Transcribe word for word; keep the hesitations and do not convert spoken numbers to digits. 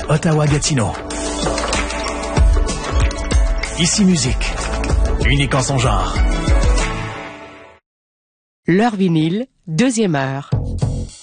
Ottawa-Gatineau. Ici musique, unique en son genre. L'heure vinyle, deuxième heure.